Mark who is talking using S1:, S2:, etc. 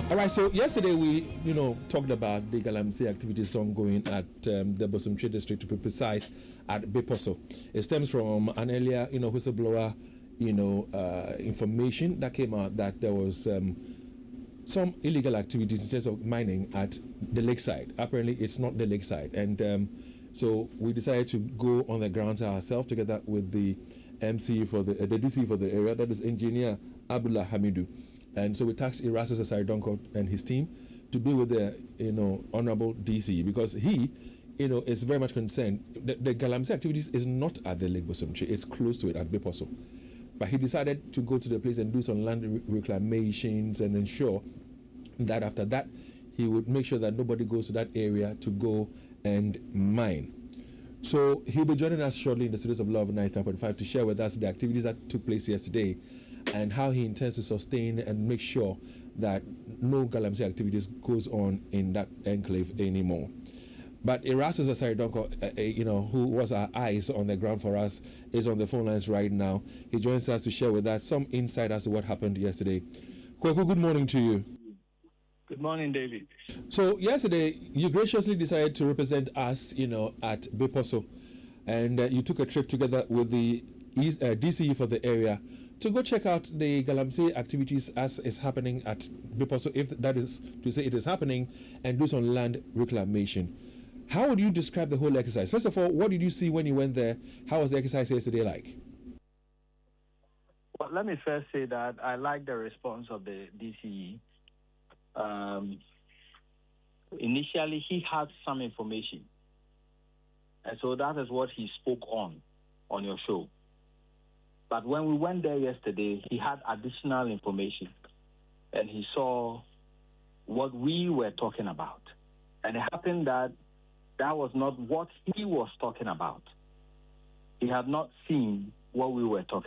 S1: All right, so yesterday we, talked about the Galamsey activities ongoing at the Bosomtwe district, to be precise, at Beposo. It stems from an earlier, whistleblower, information that came out that there was some illegal activities in terms of mining at the lakeside. Apparently, it's not the lakeside, and so we decided to go on the grounds ourselves together with the MC for the DC for the area, that is Engineer Abdullah Hamidu. And so we tasked Erastus Asare-Donkor and his team to be with the, Honorable DC, because he, is very much concerned. The Galamsey activities is not at the Lake Bosomtwe, it's close to it at Beposo. But he decided to go to the place and do some land reclamations and ensure that after that, he would make sure that nobody goes to that area to go and mine. So he'll be joining us shortly in the studios of Love 99.5 to share with us the activities that took place yesterday and how he intends to sustain and make sure that no Galamsey activities goes on in that enclave anymore. But Erastus Asare-Donkor, who was our eyes on the ground for us, is on the phone lines right now. He joins us to share with us some insight as to what happened yesterday. Kweku, good morning to you.
S2: Good morning, David.
S1: So yesterday, you graciously decided to represent us, at Beposo, and you took a trip together with the DCE for the area to go check out the Galamsey activities as is happening at Beposo, if that is to say it is happening, and do some land reclamation. How would you describe the whole exercise? First of all, what did you see when you went there? How was the exercise yesterday like?
S2: Well, let me first say that I like the response of the DCE. Initially, he had some information, and so that is what he spoke on your show. But when we went there yesterday, he had additional information, and he saw what we were talking about. And it happened that was not what he was talking about. He had not seen what we were talking